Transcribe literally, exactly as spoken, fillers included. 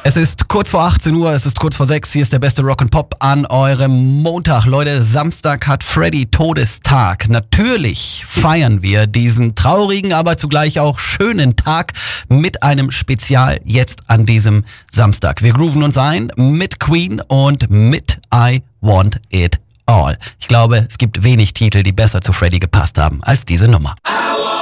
Es ist kurz vor achtzehn Uhr, es ist kurz vor sechs. Hier ist der beste Rock'n'Pop an eurem Montag. Leute, Samstag hat Freddy Todestag. Natürlich feiern wir diesen traurigen, aber zugleich auch schönen Tag mit einem Spezial jetzt an diesem Samstag. Wir grooven uns ein mit Queen und mit I Want It All. Ich glaube, es gibt wenig Titel, die besser zu Freddy gepasst haben als diese Nummer.